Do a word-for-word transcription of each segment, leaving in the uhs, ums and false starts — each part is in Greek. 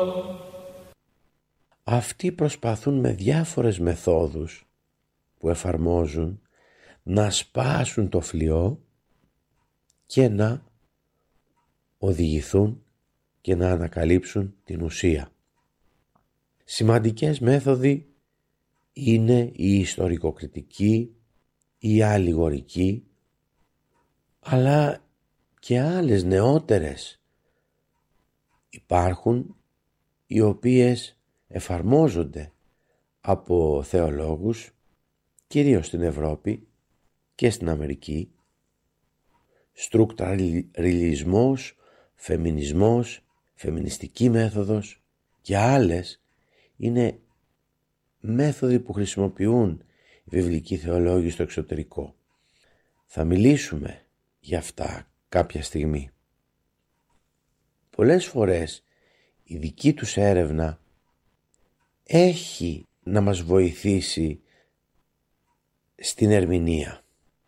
Αυτοί προσπαθούν με διάφορες μεθόδους που εφαρμόζουν να σπάσουν το φλοιό και να οδηγηθούν και να ανακαλύψουν την ουσία. Σημαντικές μέθοδοι είναι η ιστορικοκριτική, η αλληγορική, αλλά και άλλες νεότερες υπάρχουν, οι οποίες εφαρμόζονται από θεολόγους κυρίως στην Ευρώπη και στην Αμερική. Στρουκτουραλισμός, φεμινισμός, φεμινιστική μέθοδος και άλλες είναι μέθοδοι που χρησιμοποιούν οι βιβλικοί θεολόγοι στο εξωτερικό. Θα μιλήσουμε για αυτά κάποια στιγμή. Πολλές φορές η δική τους έρευνα έχει να μας βοηθήσει στην ερμηνεία.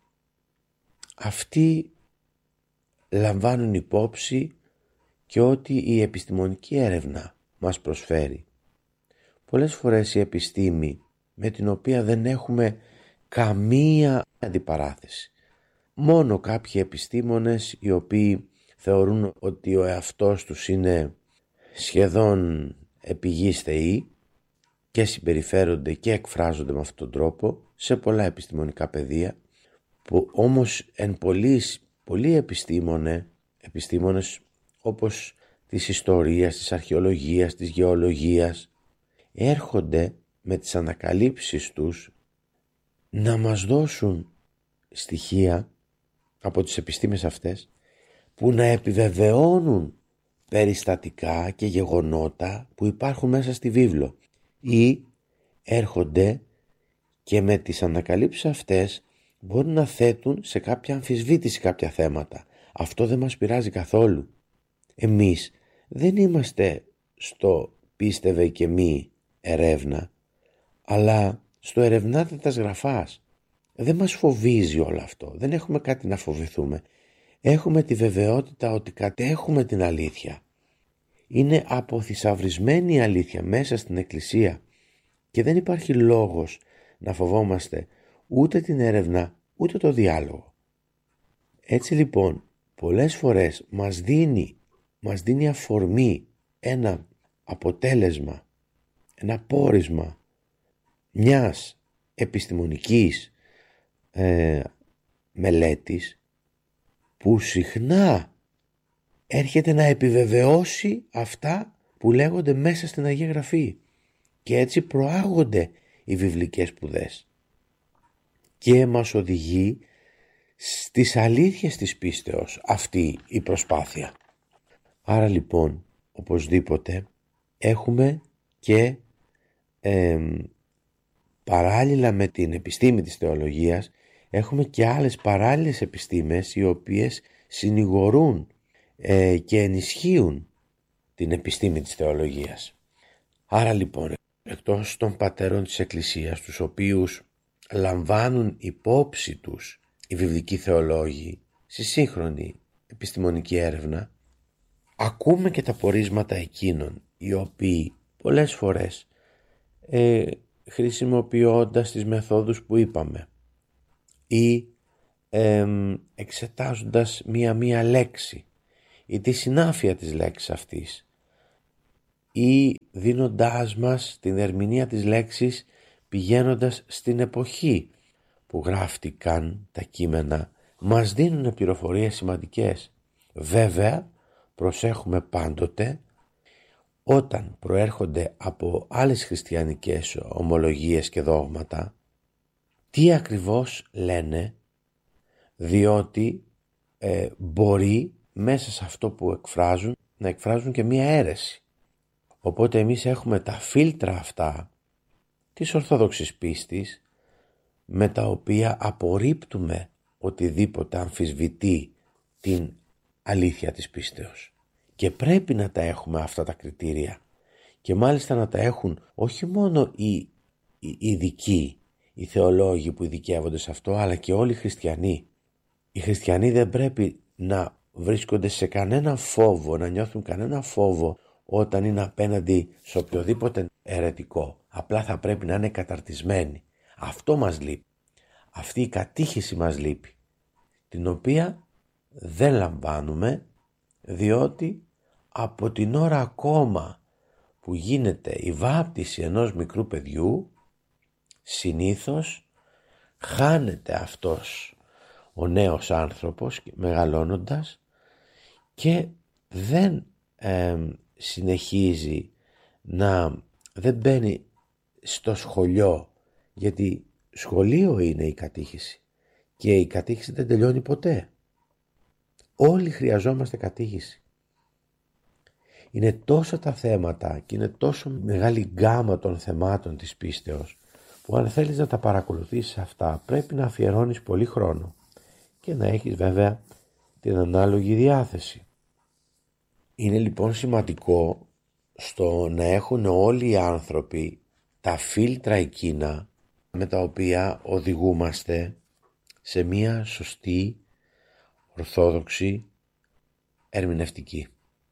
Αυτοί λαμβάνουν υπόψη και ότι η επιστημονική έρευνα μας προσφέρει. Πολλές φορές η επιστήμη, με την οποία δεν έχουμε καμία αντιπαράθεση. Μόνο κάποιοι επιστήμονες οι οποίοι θεωρούν ότι ο εαυτός τους είναι σχεδόν επιγείς θεοί και συμπεριφέρονται και εκφράζονται με αυτόν τον τρόπο σε πολλά επιστημονικά πεδία, που όμως εν πολλοίς, πολλοί επιστήμονες, επιστήμονες όπως της ιστορίας, της αρχαιολογίας, της γεωλογίας, έρχονται με τις ανακαλύψεις τους να μας δώσουν στοιχεία από τις επιστήμες αυτές που να επιβεβαιώνουν περιστατικά και γεγονότα που υπάρχουν μέσα στη βίβλο, ή έρχονται και με τις ανακαλύψεις αυτές μπορούν να θέτουν σε κάποια αμφισβήτηση κάποια θέματα. Αυτό δεν μας πειράζει καθόλου. Εμείς δεν είμαστε στο πίστευε και μη ερεύνα, αλλά στο ερευνάτε τας γραφάς. Δεν μας φοβίζει όλο αυτό, δεν έχουμε κάτι να φοβηθούμε. Έχουμε τη βεβαιότητα ότι κατέχουμε την αλήθεια. Είναι αποθυσαυρισμένη η αλήθεια μέσα στην Εκκλησία και δεν υπάρχει λόγος να φοβόμαστε ούτε την έρευνα ούτε το διάλογο. Έτσι λοιπόν πολλές φορές μας δίνει, μας δίνει αφορμή ένα αποτέλεσμα, ένα πόρισμα μιας επιστημονικής ε, μελέτης που συχνά έρχεται να επιβεβαιώσει αυτά που λέγονται μέσα στην Αγία Γραφή, και έτσι προάγονται οι βιβλικές σπουδές και μας οδηγεί στις αλήθειες της πίστεως αυτή η προσπάθεια. Άρα λοιπόν οπωσδήποτε έχουμε και ε, παράλληλα με την επιστήμη της θεολογίας έχουμε και άλλες παράλληλες επιστήμες οι οποίες συνηγορούν ε, και ενισχύουν την επιστήμη της θεολογίας. Άρα λοιπόν, εκτός των πατέρων της Εκκλησίας, τους οποίους λαμβάνουν υπόψη τους οι βιβλικοί θεολόγοι στη σύγχρονη επιστημονική έρευνα, ακούμε και τα πορίσματα εκείνων οι οποίοι πολλές φορές ε, χρησιμοποιώντας τις μεθόδους που είπαμε ή ε, εξετάζοντας μία-μία λέξη ή τη συνάφεια της λέξης αυτής ή δίνοντάς μας την ερμηνεία της λέξης πηγαίνοντας στην εποχή που γράφτηκαν τα κείμενα, μας δίνουν πληροφορίες σημαντικές. Βέβαια προσέχουμε πάντοτε όταν προέρχονται από άλλες χριστιανικές ομολογίες και δόγματα τι ακριβώς λένε, διότι ε, μπορεί μέσα σε αυτό που εκφράζουν να εκφράζουν και μία αίρεση. Οπότε εμείς έχουμε τα φίλτρα αυτά της ορθόδοξης πίστης με τα οποία απορρίπτουμε οτιδήποτε αμφισβητεί την αλήθεια της πίστεως. Και πρέπει να τα έχουμε αυτά τα κριτήρια και μάλιστα να τα έχουν όχι μόνο οι, οι ειδικοί, οι θεολόγοι που ειδικεύονται σε αυτό, αλλά και όλοι οι χριστιανοί. Οι χριστιανοί δεν πρέπει να βρίσκονται σε κανένα φόβο, να νιώθουν κανένα φόβο όταν είναι απέναντι σε οποιοδήποτε αιρετικό. Απλά θα πρέπει να είναι καταρτισμένοι. Αυτό μας λείπει. Αυτή η κατήχηση μας λείπει, την οποία δεν λαμβάνουμε, διότι από την ώρα ακόμα που γίνεται η βάπτιση ενός μικρού παιδιού, συνήθως χάνεται αυτός ο νέος άνθρωπος μεγαλώνοντας και δεν ε, συνεχίζει να δεν μπαίνει στο σχολείο, γιατί σχολείο είναι η κατήχηση και η κατήχηση δεν τελειώνει ποτέ. Όλοι χρειαζόμαστε κατήχηση. Είναι τόσα τα θέματα και είναι τόσο μεγάλη γκάμα των θεμάτων της πίστεως που αν θέλεις να τα παρακολουθήσεις αυτά πρέπει να αφιερώνεις πολύ χρόνο και να έχεις βέβαια την ανάλογη διάθεση. Είναι λοιπόν σημαντικό στο να έχουν όλοι οι άνθρωποι τα φίλτρα εκείνα με τα οποία οδηγούμαστε σε μία σωστή, ορθόδοξη ερμηνευτική.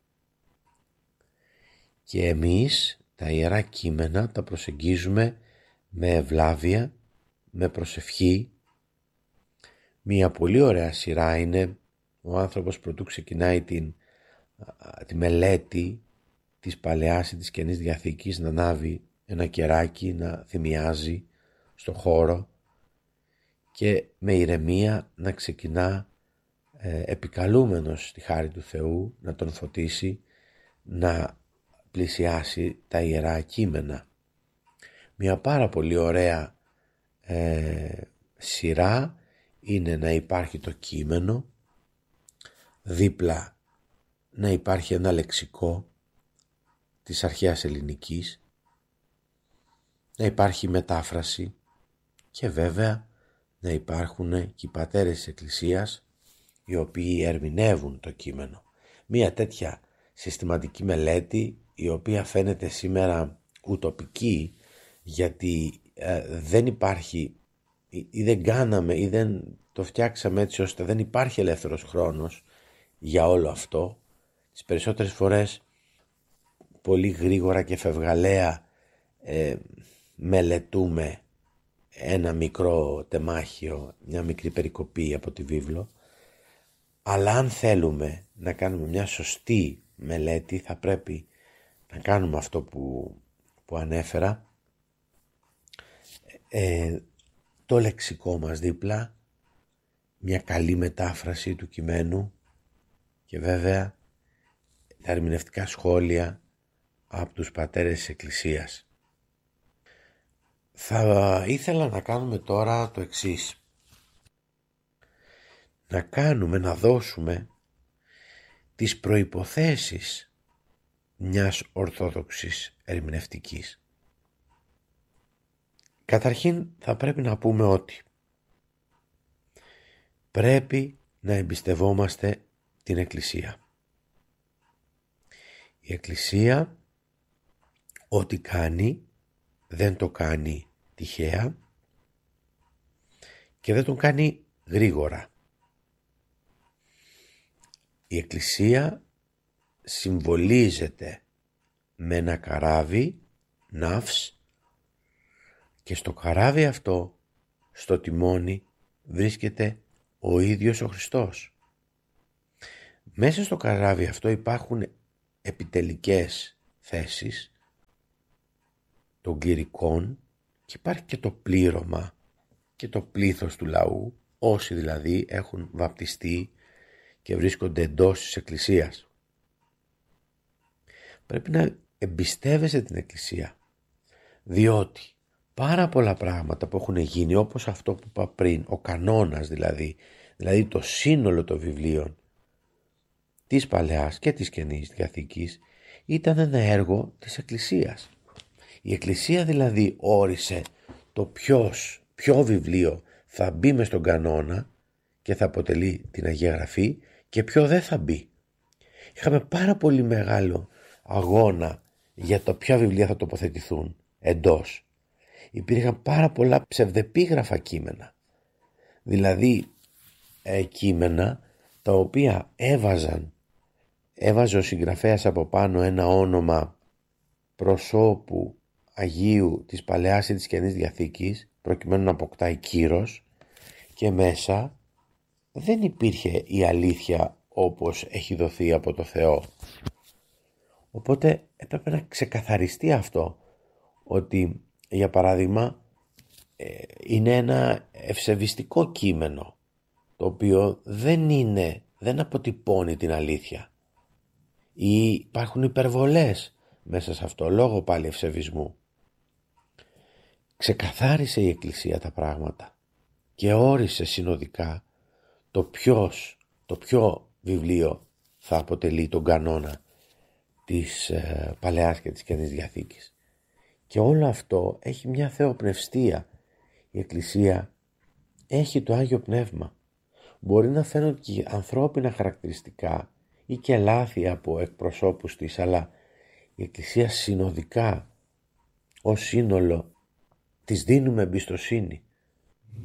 Και εμείς τα Ιερά Κείμενα τα προσεγγίζουμε με ευλάβεια, με προσευχή. Μία πολύ ωραία σειρά είναι ο άνθρωπος προτού ξεκινάει την, τη μελέτη της Παλαιάς ή της Καινής Διαθήκης να ανάβει ένα κεράκι, να θυμιάζει στο χώρο και με ηρεμία να ξεκινά ε, επικαλούμενος στη χάρη του Θεού να τον φωτίσει, να πλησιάσει τα Ιερά Κείμενα. Μια πάρα πολύ ωραία ε, σειρά είναι να υπάρχει το κείμενο, δίπλα να υπάρχει ένα λεξικό της αρχαίας ελληνικής, να υπάρχει μετάφραση και βέβαια να υπάρχουν και οι πατέρες της Εκκλησίας οι οποίοι ερμηνεύουν το κείμενο. Μία τέτοια συστηματική μελέτη η οποία φαίνεται σήμερα ουτοπική γιατί ε, δεν υπάρχει ή, ή δεν κάναμε ή δεν το φτιάξαμε έτσι ώστε δεν υπάρχει ελεύθερος χρόνος για όλο αυτό. Τις περισσότερες φορές πολύ γρήγορα και φευγαλέα ε, μελετούμε ένα μικρό τεμάχιο, μια μικρή περικοπή από τη βίβλο, αλλά αν θέλουμε να κάνουμε μια σωστή μελέτη θα πρέπει να κάνουμε αυτό που, που ανέφερα, ε, το λεξικό μας δίπλα, μια καλή μετάφραση του κειμένου και βέβαια τα ερμηνευτικά σχόλια από τους πατέρες της Εκκλησίας. Θα ήθελα να κάνουμε τώρα το εξής. Να κάνουμε, να δώσουμε τις προϋποθέσεις μιας ορθόδοξης ερμηνευτικής. Καταρχήν θα πρέπει να πούμε ότι πρέπει να εμπιστευόμαστε την Εκκλησία. Η Εκκλησία ό,τι κάνει δεν το κάνει τυχαία και δεν τον κάνει γρήγορα. Η Εκκλησία συμβολίζεται με ένα καράβι, ναύς, και στο καράβι αυτό, στο τιμόνι, βρίσκεται ο ίδιος ο Χριστός. Μέσα στο καράβι αυτό υπάρχουν επιτελικές θέσεις των κληρικών και υπάρχει και το πλήρωμα και το πλήθος του λαού, όσοι δηλαδή έχουν βαπτιστεί και βρίσκονται εντός της Εκκλησίας. Πρέπει να εμπιστεύεσαι την Εκκλησία, διότι πάρα πολλά πράγματα που έχουν γίνει, όπως αυτό που είπα πριν, ο κανόνας δηλαδή, δηλαδή το σύνολο των βιβλίων της Παλαιάς και της Καινής Διαθήκης, ήταν ένα έργο της Εκκλησίας. Η Εκκλησία δηλαδή όρισε το ποιος, ποιο βιβλίο θα μπει μες στον κανόνα και θα αποτελεί την Αγία Γραφή και ποιο δεν θα μπει. Είχαμε πάρα πολύ μεγάλο αγώνα για το ποια βιβλία θα τοποθετηθούν εντός. Υπήρχαν πάρα πολλά ψευδεπίγραφα κείμενα, δηλαδή ε, κείμενα τα οποία έβαζαν έβαζε ο συγγραφέας από πάνω ένα όνομα προσώπου Αγίου της Παλαιάς ή της Καινής Διαθήκης προκειμένου να αποκτάει κύρος, και μέσα δεν υπήρχε η αλήθεια όπως έχει δοθεί από το Θεό. Οπότε έπρεπε να ξεκαθαριστεί αυτό, ότι για παράδειγμα είναι ένα ευσεβιστικό κείμενο το οποίο δεν είναι, δεν αποτυπώνει την αλήθεια, ή υπάρχουν υπερβολές μέσα σε αυτό λόγω πάλι ευσεβισμού. Ξεκαθάρισε η Εκκλησία τα πράγματα και όρισε συνοδικά το ποιος, το ποιο βιβλίο θα αποτελεί τον κανόνα της ε, Παλαιάς και της Καινής Διαθήκης. Και όλο αυτό έχει μια θεοπνευστία. Η Εκκλησία έχει το Άγιο Πνεύμα. Μπορεί να φαίνονται και ανθρώπινα χαρακτηριστικά ή και λάθη από εκπροσώπους της, αλλά η Εκκλησία συνοδικά ως σύνολο της δίνουμε εμπιστοσύνη.